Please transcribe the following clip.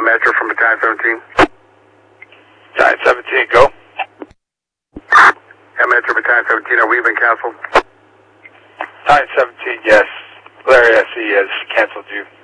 Metro from Battalion 17. Battalion 17, go. Metro Battalion 17, are we been canceled? Battalion 17, yes. Larry, I see has canceled you.